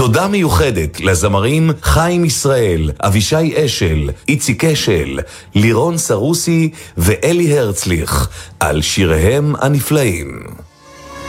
תודה מיוחדת לזמרים חיים ישראל, אבישי אשל, איציק אשל, לירון סרוסי ואלי הרצליך על שיריהם הנפלאים.